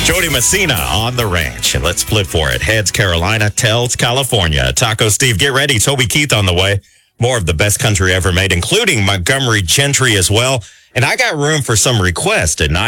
Jody Messina on the ranch. And let's split for it. Heads Carolina, tails California. Taco Steve, get ready. Toby Keith on the way. More of the best country ever made, including Montgomery Gentry as well. And I got room for some requests at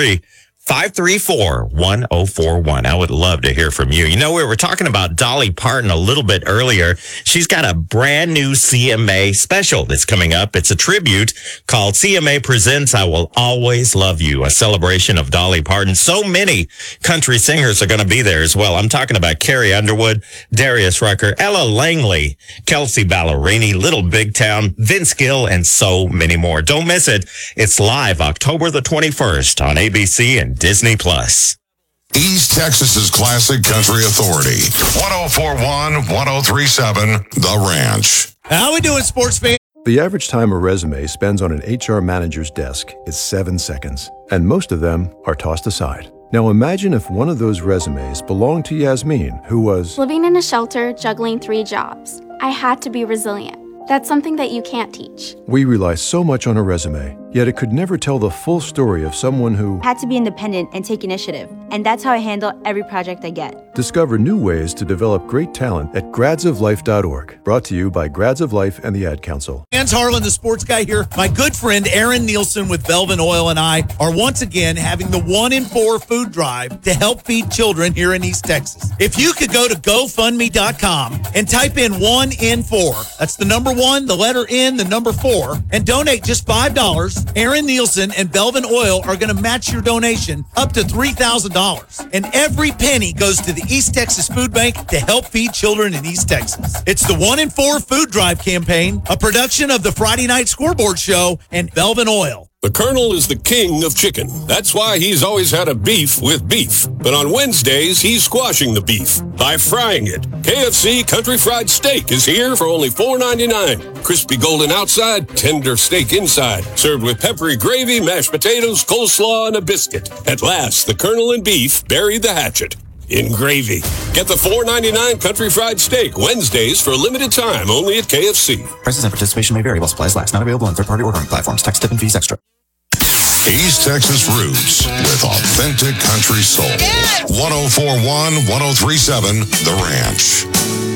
903-534-1041. I would love to hear from you. You know, we were talking about Dolly Parton a little bit earlier. She's got a brand new CMA special that's coming up. It's a tribute called CMA Presents I Will Always Love You, a celebration of Dolly Parton. So many country singers are going to be there as well. I'm talking about Carrie Underwood, Darius Rucker, Ella Langley, Kelsey Ballerini, Little Big Town, Vince Gill, and so many more. Don't miss it. It's live October the 21st on ABC and Disney Plus. East Texas's classic country authority. 1041, 1037, The Ranch. How we doing, sports fans? The average time a resume spends on an HR manager's desk is 7 seconds, and most of them are tossed aside. Now imagine if one of those resumes belonged to Yasmin, who was living in a shelter, juggling 3 jobs. I had to be resilient. That's something that you can't teach. We rely so much on a resume, yet it could never tell the full story of someone who had to be independent and take initiative. And that's how I handle every project I get. Discover new ways to develop great talent at gradsoflife.org. Brought to you by Grads of Life and the Ad Council. Hans Harlan, the sports guy here. My good friend Aaron Nielsen with Velvet Oil and I are once again having the 1 in 4 food drive to help feed children here in East Texas. If you could go to GoFundMe.com and type in 1 in 4, that's the number 1, the letter N, the number 4, and donate just $5, Aaron Nielsen and Velvet Oil are going to match your donation up to $3,000. And every penny goes to the East Texas Food Bank to help feed children in East Texas. It's the 1 in 4 food drive campaign, a production of the Friday Night Scoreboard Show and Velvet Oil. The Colonel is the king of chicken. That's why he's always had a beef with beef. But on Wednesdays, he's squashing the beef by frying it. KFC Country Fried Steak is here for only $4.99. Crispy golden outside, tender steak inside. Served with peppery gravy, mashed potatoes, coleslaw, and a biscuit. At last, the Colonel and beef buried the hatchet in gravy. Get the $4.99 Country Fried Steak Wednesdays for a limited time only at KFC. Prices and participation may vary while supplies last. Not available on third-party ordering platforms. Tax, tip, and fees extra. East Texas Roots with authentic country soul. 1041, 1037, The Ranch.